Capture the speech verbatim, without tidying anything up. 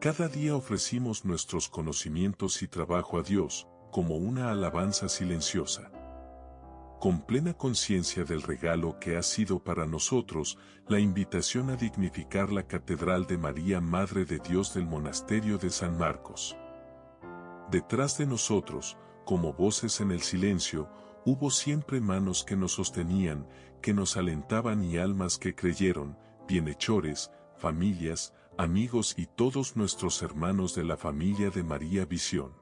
Cada día ofrecimos nuestros conocimientos y trabajo a Dios, como una alabanza silenciosa. Con plena conciencia del regalo que ha sido para nosotros, la invitación a dignificar la Catedral de María Madre de Dios del Monasterio de San Marcos. Detrás de nosotros, como voces en el silencio, hubo siempre manos que nos sostenían, que nos alentaban y almas que creyeron, bienhechores, familias, amigos y todos nuestros hermanos de la familia de María Visión.